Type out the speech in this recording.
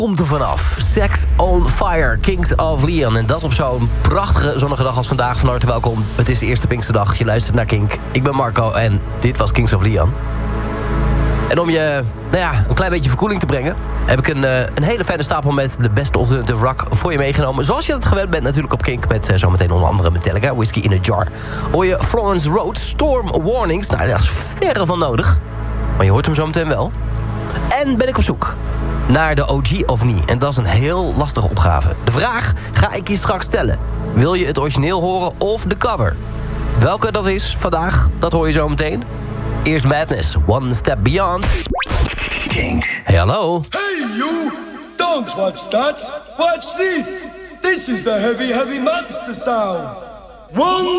komt er vanaf. Sex on Fire, Kings of Leon. En dat op zo'n prachtige zonnige dag als vandaag. Van harte welkom. Het is de eerste Pinksterdag. Je luistert naar Kink. Ik ben Marco en dit was Kings of Leon. En om je een klein beetje verkoeling te brengen... heb ik een hele fijne stapel met de beste alternative rock voor je meegenomen. Zoals je dat gewend bent natuurlijk op Kink... met zometeen onder andere Metallica, Whiskey in a Jar. Hoor je Florence Rhodes, Storm Warnings. Nou, dat is verre van nodig. Maar je hoort hem zometeen wel. En ben ik op zoek naar de OG of niet. En dat is een heel lastige opgave. De vraag ga ik je straks stellen. Wil je het origineel horen of de cover? Welke dat is vandaag, dat hoor je zo meteen. Eerst Madness, One Step Beyond. Kink. Hey, hallo. Hey, you! Don't watch that! Watch this! This is the heavy, heavy monster sound! One